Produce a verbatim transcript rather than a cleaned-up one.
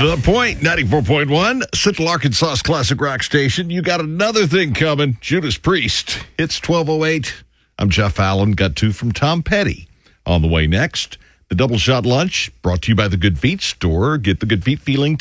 The Point, ninety-four point one, Central Arkansas's classic rock station. You got another thing coming. Judas Priest. It's twelve oh eight. I'm Jeff Allen. Got two from Tom Petty. On the way next, the Double Shot Lunch, brought to you by the Good Feet Store. Get the Good Feet feeling